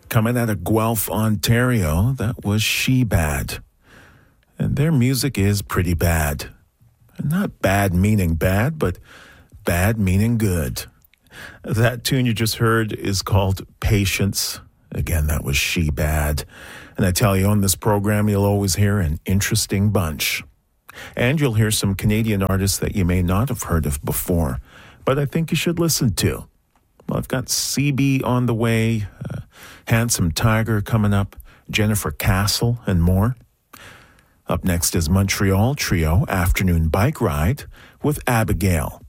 Coming out of Guelph, Ontario, that was She Bad. And their music is pretty bad. And not bad meaning bad, but bad meaning good. That tune you just heard is called Patience. Again, that was She Bad. And I tell you, on this program, you'll always hear an interesting bunch. And you'll hear some Canadian artists that you may not have heard of before, but I think you should listen to. Well, I've got CB on the way, Handsome Tiger coming up, Jennifer Castle, and more. Up next is Montreal Trio Afternoon Bike Ride with Abigail.